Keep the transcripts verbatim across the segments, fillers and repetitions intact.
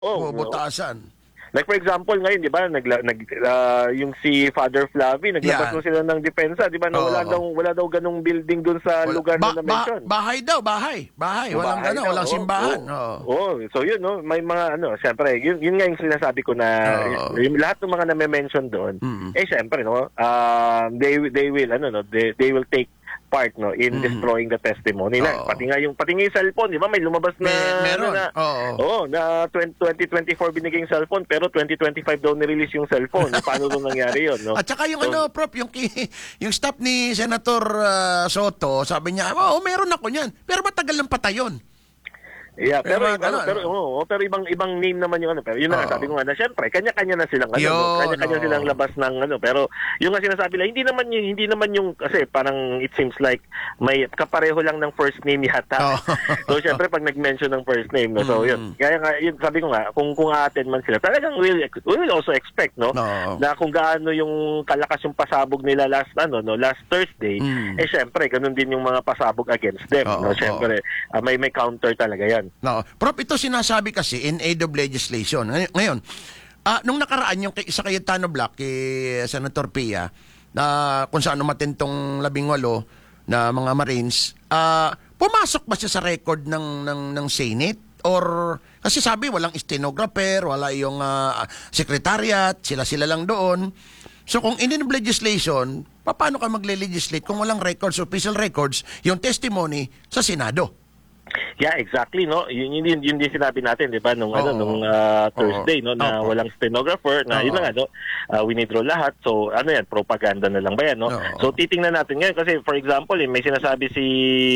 Oh, bubutasan. Like for example, ngayon, di ba, nagla, nag, uh, yung si Father Flavi, naglabas Yeah. mo sila ng depensa, di ba, na wala Oo. daw, wala daw ganung building dun sa Wala- lugar ba- na na-mention. ba- bahay daw, bahay. Bahay, O, walang bahay gano'n, daw, walang oh, simbahan. oh. Oo. Oh, so yun, no, may mga, ano, syempre, yun, yun nga yung sinasabi ko na, Oo. yung lahat ng mga na-mention doon, Mm. eh, syempre, no, uh, they, they will, ano, no, they, they will take part no in Mm. destroying the testimony na Oo. pati nga yung pati nga yung cellphone, di ba, may lumabas na May- meron, ano na, oo. oh, na twenty twenty-four binigay yung cellphone pero twenty twenty-five daw ni-release yung cellphone. Paano daw nangyari yun, no? At saka yung So, ano, Prof, yung, ki- yung staff ni Senator ah, Soto, sabi niya, oh, meron ako niyan. Pero matagal ng patay yun. Yeah, Pero pero mga ano, ganun, pero ano? oh, pero ibang ibang name naman yung ano, pero yun na nga, Oo. sabi ko nga na syempre kanya-kanya na silang ano, Yun, no? kanya-kanya oo. silang labas ng ano, pero yung nga sinasabi lang hindi naman yung hindi naman yung kasi parang it seems like may kapareho lang ng first name yata. Oo. So syempre pag nag-mention ng first name, no, so Mm. yun. Kaya nga yun sabi ko nga kung kung aattend man sila, talagang will will also expect, no, Oo. na kung gaano yung kalakas yung pasabog nila last ano, no, last Thursday, Mm. eh syempre ganun din yung mga pasabog against them, Oo, no. Syempre ah, may may counter talaga yan. No. Prof, ito sinasabi kasi in aid of legislation. Ngay- Ngayon, ah, nung nakaraan yung kay, sa Cayetano Black, kay Senator Pia, na kung saan umatin tong labing walo na mga Marines, ah, pumasok ba siya sa record ng, ng, ng Senate? Or, kasi sabi, walang stenographer, wala yung ah, secretariat, sila-sila lang doon. So kung in aid of legislation, paano ka magle-legislate kung walang records, official records, yung testimony sa Senado? Yeah, exactly, no. Yun yun, yun, yun din sinabi natin, 'di ba, nung ano Oo. nung ah, Thursday, no, na Oo. walang stenographer, na yun Oo. na nga, no. ah, winidraw lahat. So, ano yan, propaganda na lang ba yan, no? Oo. So, titingnan natin ngayon kasi for example, eh, may sinasabi si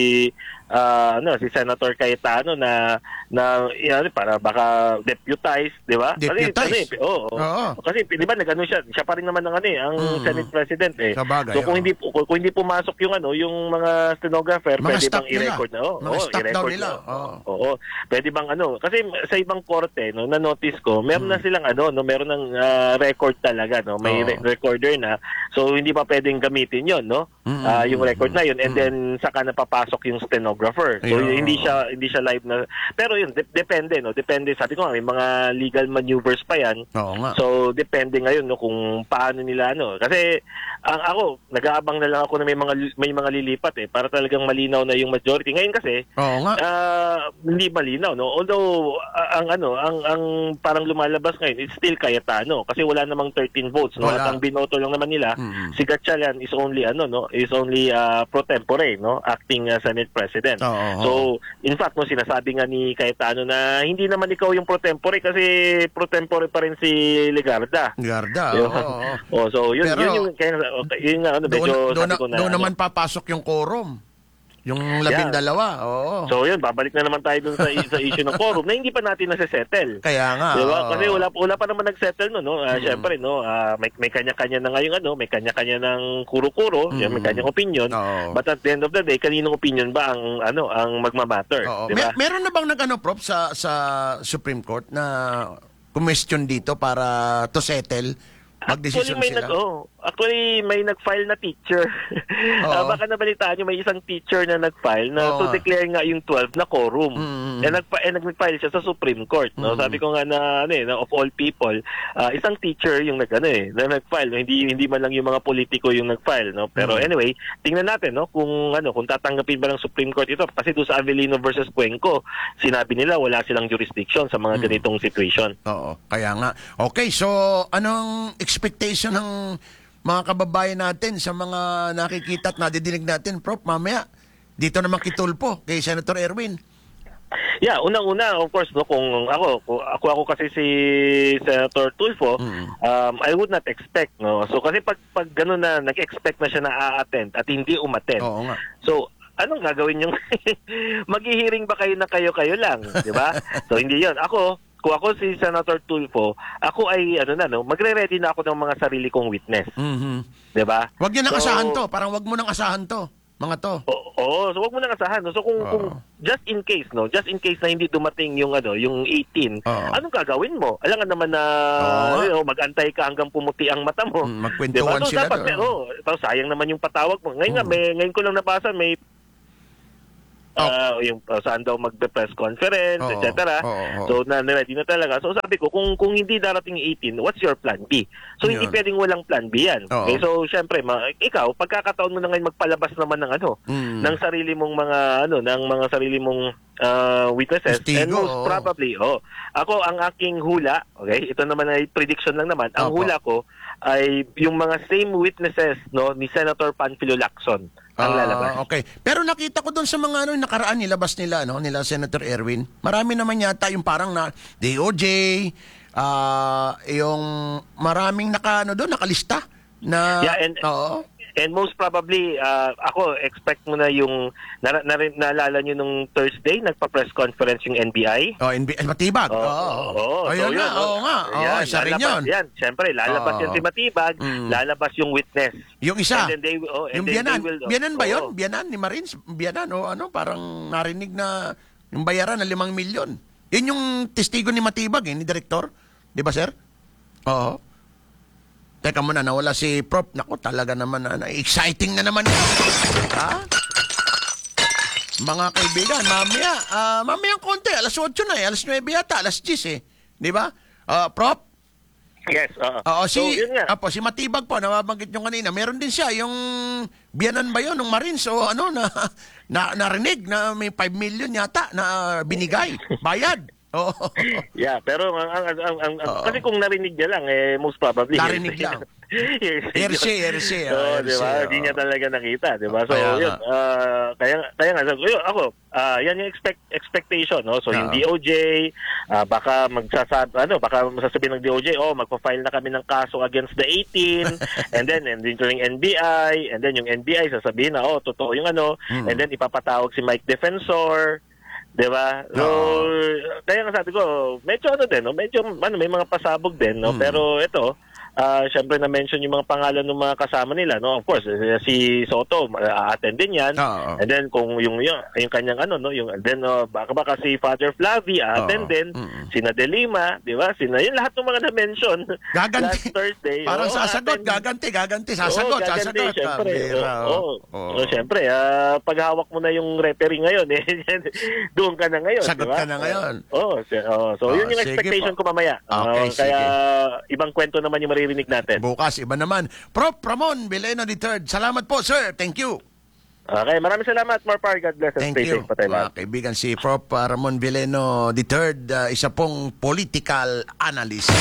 ah, ano, si Senator Cayetano na na yan, para baka deputize, 'di ba? Deputize? Kasi, ano, eh, oo. Oo. Kasi 'di ba, nagano siya, siya pa rin naman ng ano eh, ang Mm. Senate President eh. Sabagay, So, kung oo. hindi kung, kung hindi pumasok yung ano, yung mga stenographer, Mga pwede staff bang nila. i-record na? Oo, Mga oo, staff daw i-record nila. na. Oo. Oo. Pwede bang ano? Kasi sa ibang korte, no, na-notice ko, meron na silang ano, no, meron ng ah, record talaga, no. May Oo. re- recorder na. So hindi pa pwedeng gamitin 'yon, no? Mm, Ah, yung mm, record mm, na 'yon, and mm. then saka napapasok yung stenographer. So Ayun. hindi siya hindi siya live na. Pero yun, de- depende, no. Depende, sabi ko nga, may mga legal maneuvers pa 'yan. Oo nga. So depende ngayon, no, kung paano nila ano. Kasi ang ako, nag-aabang na lang ako na may mga may mga lilipat eh para talagang malinaw na yung majority. Ngayon kasi Oo nga. Ah, hindi malinaw, no. Although ah, ang ano, ang ang parang lumalabas ngayon it's still Cayetano kasi wala namang thirteen votes, no. Wala. At ang binoto lang naman nila Mm. si Gatchalian is only ano, no, is only ah, pro tempore, no, acting ah, Senate President. Oo, oo. So, in fact, no, sinasabi nga ni Cayetano na hindi naman ikaw yung pro tempore kasi pro tempore pa rin si Legarda. Garda. Yun. Oo, oo. Oh, so yun, Pero, yun yung kaya, yun nga ano, medyo Doon, doon, sabi na- ko na doon ano, naman papasok yung quorum. Yung labing Yeah. dalawa. Oo. So yun, babalik na naman tayo dun sa, sa issue ng quorum na hindi pa natin nasa-settle. Kaya nga. Di ba? oo. Kasi wala, wala pa naman nag-settle no, no? Ah, Mm. Syempre, no, ah, may, may kanya-kanya na ngayong ano, may kanya-kanya ng kuro-kuro, Mm. yan, may kanyang opinion. Oo. But at the end of the day, kaninong opinion ba ang ano, ang magmamatter, Oo. di ba? Mer- meron na bang nag-ano, Prof, sa, sa Supreme Court na question dito para to settle? Actually, Magdesisyon may sila? nag oh, actually may nag-file na teacher. Oo. Ah, baka nabalitaan niyo may isang teacher na nag-file na Oo to nga. declare nga yung twelve na quorum. Mm. Eh, nagpa eh, nag-file siya sa Supreme Court, no? Mm. Sabi ko nga na ano eh, na of all people, ah, isang teacher yung nag ano eh, na nag-file, no? Hindi hindi man lang yung mga politiko yung nag-file, no? Pero Mm. anyway, tingnan natin, no, kung ano, kung tatanggapin ba ng Supreme Court ito kasi doon sa Avellino versus Cuenco, sinabi nila wala silang jurisdiction sa mga Mm. ganitong situation. Oo, kaya nga. Okay, so anong expectation ng mga kababayan natin sa mga nakikita at nadidinig natin, Prof, mamaya? Dito naman kitulpo kay Senator Erwin. Yeah, unang-una, of course, no, kung ako, kung ako ako kasi si Senator Tulfo, Mm. um, I would not expect, no. So kasi pag pag gano'n na nag-expect na siya na a-attend at hindi umattend. Oo nga. So anong gagawin yung maghihiring ba kayo na kayo-kayo lang, di ba? So hindi 'yon. Ako, kung ako si Senator Tulfo, ako ay ano na no, magre-ready na ako ng mga sarili kong witness, Mhm. 'di ba? Wag niyo nang So, asahan to, parang wag mo nang asahan to, mga to. Oo, oo, so wag mo nang asahan. No? So kung, Oo. kung just in case, no, just in case na hindi dumating yung ano, yung eighteen, Oo. anong gagawin mo? Alam nga naman na Oo. you know, mag-antay ka hanggang pumuti ang mata mo. Mm, magkwentuhan Diba? So, sila dapat, doon. oh, tapos sayang naman yung patawag mo. Ngayon nga, Mm. may, ngayon ko lang nabasa, may uh, yung uh, saan daw magpe-press conference, Oo. et cetera. Oo, oo. So na ready na talaga. So sabi ko, kung kung hindi darating eighteen, what's your plan B? So hindi Yun. pwedeng walang plan B yan. Oo. Okay, so syempre, ma- ikaw, pagkakataon mo na ngayon magpalabas naman ng ano, Mm. ng sarili mong mga ano, ng mga sarili mong uh, witnesses. Testigo, And most oo. probably, oh, ako ang aking hula, okay? Ito naman ay prediction lang naman. Ang Opo. hula ko ay yung mga same witnesses, no, ni Senator Panfilo Lacson ang Ah, lalabas. okay. Pero nakita ko doon sa mga ano, nakaraan nilabas nila, no, nila Senator Erwin. Marami naman yata yung parang na D O J, ah, yung maraming naka ano doon, nakalista na Yeah, and- oo. And most probably, uh, ako, expect mo na yung, na, na, naalala nyo nung Thursday, nagpa-press conference yung N B I? Oh, N B S Matibag. Oo, Oo. oo. Ayun So, nga, yun, oo nga. Oo, Yan, isa rin lalabas yun. Yan, siyempre, lalabas Oo. yan si Matibag, Mm. lalabas yung witness. Yung isa, And then they, oh, and yung then biyanan. they will- Biyanan ba yun? oo. Biyanan ni Marines? Biyanan o ano, parang narinig na yung bayaran na limang milyon. Yun yung testigo ni Matibag, eh, ni Direktor. Di ba, sir? Oo. Teka muna, nawala si Prof. Naku, talaga naman, na, exciting na naman yan. Ha? Mga kaibigan, mamaya, ah, mamaya ang konti, alas otso na eh, alas nuwebe yata, alas diyes eh. Di ba? Ah, Prof? Yes, oo. Oo, si, So, yun nga. apo, si Matibag po, nababanggit nyo kanina, meron din siya, yung biyanan ba yun, ng Marines, o ano, na, na, narinig na may five million yata na binigay, bayad. Oo. Yeah, pero ang, ang, ang, ang, ang- Oo. kasi kung narinig niya lang, eh, most probably. Narinig lang. Hearsay. Hearsay, hearsay, Oo, ah, di ba? hearsay, Hindi oo. niya talaga nakita, di ba? So, Kaya yun. nga. ah, kaya, kaya nga, so, yun, ako, ah, yan yung expect, expectation, no? So, yung Oo. D O J, ah, baka magsasab, ano, baka masasabihin ng D O J, oh, magpa-file na kami ng kaso against the eighteen, and then, and then yung N B I, and then yung N B I, sasabihin na, oh, totoo yung ano, Hmm. and then ipapatawag si Mike Defensor, di ba? So, Oo. kaya nga sabi ko, medyo ano din, no? Medyo, ano, may mga pasabog din, no? Mm. Pero ito, ah syempre na-mention yung mga pangalan ng mga kasama nila, no? Of course, eh, si Soto, a-attend din yan. Oo. And then, kung yung, yung, yung kanyang ano, no? Yung, then, uh, baka baka si Father Flavi, a-attend Oo. din. Mm. Sina De Lima, di ba? Sina, yung lahat ng mga na-mention Gaganti. last Thursday. Parang Oo, sasagot, attend. gaganti, gaganti, sasagot, Oo, gaganti, sasagot. syempre. Kabira, Oo, oo. oo. So, syempre, ah, pag hawak mo na yung referee ngayon, eh, doon ka na ngayon. Sagot di ba? ka na ngayon. Oo, si- oo. So, Oo, yun yung sige expectation po. ko mamaya. Okay, Oo, kaya, sige. ibang kwento naman yung maririnig natin. Bukas, iba naman. Prof. Ramon Vileno the third. Salamat po, sir. Thank you. Okay, maraming salamat. More power. God bless. and Thank stay you. safe po tayo lahat. Mga kaibigan, si Prof. Ramon Vileno the third, uh, isa pong political analyst.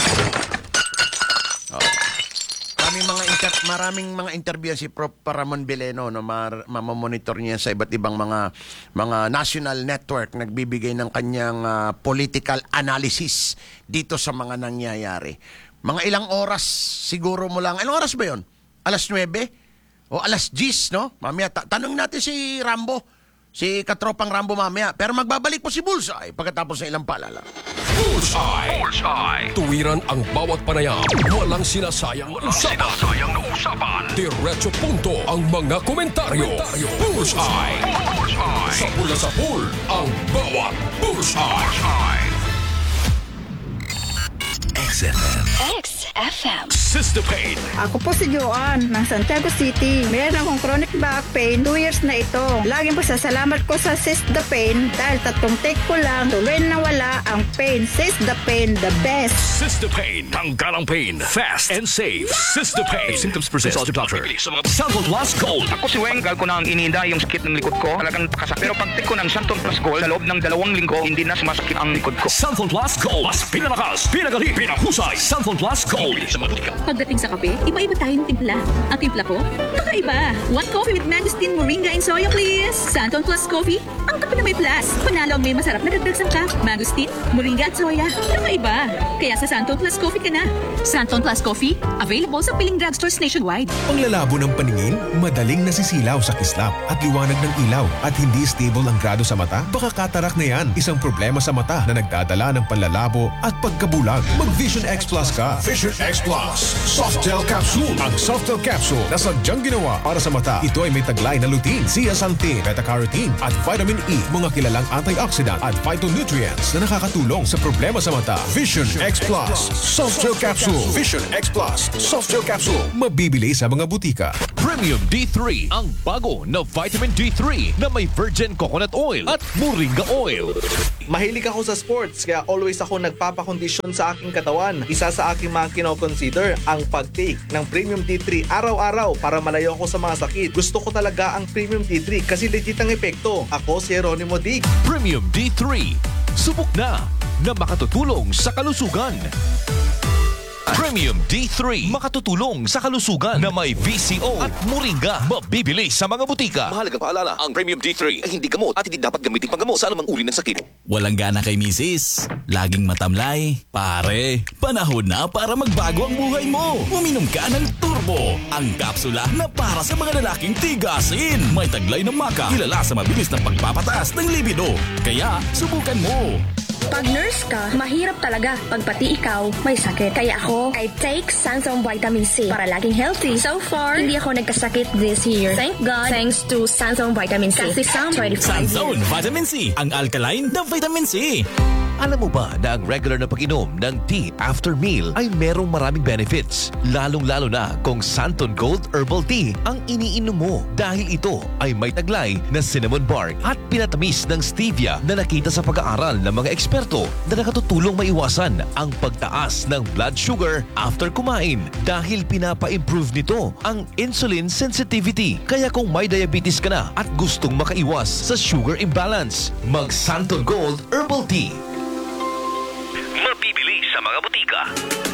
Oh. Maraming mga inter maraming mga interview si Prof. Ramon Vileno, no, mar- mamamonitor niya sa iba't ibang mga mga national network nagbibigay ng kanyang ah, political analysis dito sa mga nangyayari. Mga ilang oras siguro mo lang. Ilang oras ba 'yon? alas nuwebe o alas diyes, no? Mamaya ta- tanong natin si Rambo, si katropang Rambo mamaya. Pero magbabalik po si Bullseye pagkatapos ng ilang paalala. Bullseye. Bullseye. Tuwiran ang bawat panayam. Walang sinasayang usapan. Sinasayang na usapan. Diretso punto ang mga komentaryo. Bullseye. Bullseye. Sa pula sa pool, ang bawat Bullseye. X F M. X F M. Sister Pain. Ako po si Joanne ng Santiago City. Meron akong chronic back pain. Two years na ito. Laging pasasalamat ko sa Sis the Pain dahil tatlong take ko lang tuloy na wala ang pain. Sis the Pain, the best. Sister Pain. Tanggal ang pain. Fast and safe. Sister Pain. If symptoms persist, consult your doctor. Santon Plus Gold. Ako si Weng, gal ko na ang ininda yung sakit ng likod ko. Talagang pakasakit. Pero pag take ko ng Santon Plus Gold, sa loob ng dalawang linggo, hindi na sumasakit ang likod ko. Santon Plus Gold. Mas pinalakas, pinagaling, pinahusay. Santon Plus Gold. Pagdating sa kape, iba-iba tayo ng timpla. Ang timpla ko, kakaiba. One coffee with mangosteen, moringa, and soya, please. Santon Plus Coffee, ang kape na may plus. Panalo ang may masarap na dagdag sangkap. Mangosteen, moringa, at soya. Kakaiba. Kaya sa Santon Plus Coffee ka na. Santon Plus Coffee, available sa piling drugstores nationwide. Panglalabo ng paningin, madaling nasisilaw sa kislap at liwanag ng ilaw at hindi stable ang grado sa mata? Baka katarak na yan, isang problema sa mata na nagdadala ng panlalabo at pagkabulag. Mag Vision X Plus ka. Vision Vision X Plus Soft Gel Capsule. Ang Soft Gel Capsule na sadyang ginawa para sa mata. Ito ay may taglay na lutein, zeaxanthin, beta-carotene at vitamin E, mga kilalang antioxidant at phytonutrients na nakakatulong sa problema sa mata. Vision X Plus Soft Gel Capsule. Vision X Plus Soft Gel Capsule. Mabibili sa mga butika. Premium D three, ang bago na vitamin D three na may virgin coconut oil at moringa oil. Mahilig ako sa sports, kaya always ako nagpapakondisyon sa aking katawan. Isa sa aking mga kinoconsider ang pag-take ng Premium D three araw-araw para malayo ako sa mga sakit. Gusto ko talaga ang Premium D three kasi legit ang epekto. Ako si Jeronimo Dig. Premium D three, subok na na makatutulong sa kalusugan. Premium D three, makatutulong sa kalusugan na may V C O at moringa. Mabibili sa mga butika. Mahalagang paalala, ang Premium D three ay hindi gamot at hindi dapat gamitin panggamot sa anumang uri ng sakit. Walang gana kay misis, laging matamlay. Pare, panahon na para magbago ang buhay mo. Uminom ka ng Turbo, ang kapsula na para sa mga lalaking tigasin. May taglay ng maka, kilala sa mabilis na pagpapataas ng libido. Kaya, subukan mo. Pag nurse ka, mahirap talaga pag pati ikaw may sakit. Kaya ako, I take Sansom Vitamin C para laging healthy. So far, hindi ako nagkasakit this year. Thank God, thanks to Sansom Vitamin C. Kasi Sam twenty-five Sansom Vitamin C, ang alkaline na vitamin C. Alam mo ba na ang regular na pag-inom ng tea after meal ay merong maraming benefits? Lalong-lalo na kung Santon Gold Herbal Tea ang iniinom mo dahil ito ay may taglay na cinnamon bark at pinatamis ng stevia na nakita sa pag-aaral ng mga eksperto na nakatutulong maiwasan ang pagtaas ng blood sugar after kumain dahil pinapa-improve nito ang insulin sensitivity. Kaya kung may diabetes ka na at gustong makaiwas sa sugar imbalance, mag Santon Gold Herbal Tea. Mabibili sa mga butika.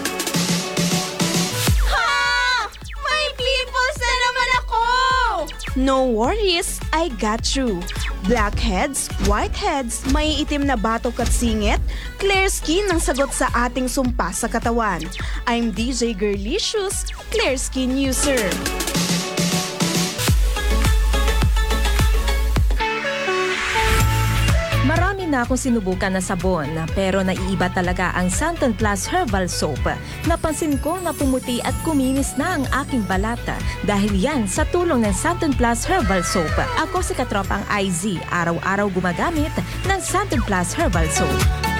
Ha! May pimples na naman ako! No worries, I got you. Blackheads, whiteheads, may itim na batok at singit, clear skin ang sagot sa ating sumpa sa katawan. I'm D J Girlicious, Clear Skin User. Marami na akong sinubukan na sabon, pero naiiba talaga ang Santon Plus Herbal Soap. Napansin ko na pumuti at kuminis na ang aking balata dahil yan sa tulong ng Santon Plus Herbal Soap. Ako si katropang I Z, araw-araw gumagamit ng Santon Plus Herbal Soap.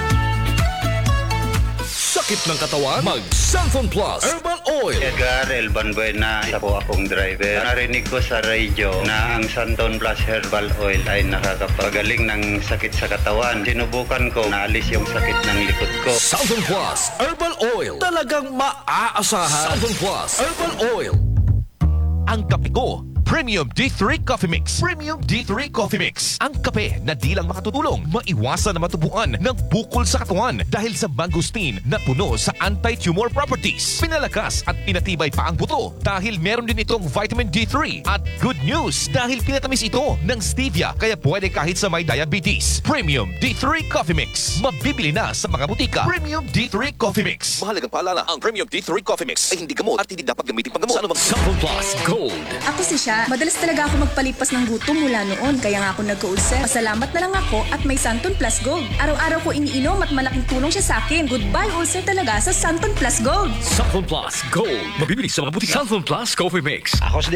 Sakit ng katawan? Mag Santon Plus Herbal Oil. Edgar Elban Buena, isa po akong driver. Narinig ko sa radyo na ang Santon Plus Herbal Oil ay nakakapagaling ng sakit sa katawan. Sinubukan ko, naalis yung sakit ng likod ko. Santon Plus Herbal Oil. Talagang maaasahan. Santon Plus Herbal Oil. Ang kape ko, Premium D three Coffee Mix. Premium D three Coffee Mix. Ang kape na di lang makatutulong, maiwasan na matubuan ng bukol sa katawan dahil sa mangosteen na puno sa anti-tumor properties. Pinalakas at pinatibay pa ang buto dahil meron din itong vitamin D three. At good news dahil pinatamis ito ng stevia kaya pwede kahit sa may diabetes. Premium D three Coffee Mix. Mabibili na sa mga butika. Premium D three Coffee Mix. Mahalagang paalala, ang Premium D three Coffee Mix ay hindi gamot at hindi dapat gamitin panggamot sa anumang Santon Plus Gold. Ako si Sha. Madalas talaga ako magpalipas ng gutom mula noon, kaya nga ako nagka-ulcer. Pasalamat na lang ako at may Santon Plus Gold. Araw-araw ko iniinom at malaking tulong siya sa akin. Goodbye ulcer talaga sa Santon Plus Gold. Santon Plus Gold. Mabibili sa mga butika. Santon Plus Coffee Mix. Ako si